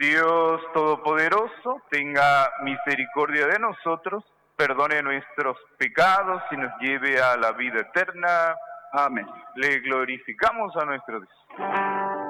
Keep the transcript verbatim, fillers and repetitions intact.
Dios Todopoderoso, tenga misericordia de nosotros, perdone nuestros pecados y nos lleve a la vida eterna. Amén. Le glorificamos a nuestro Dios.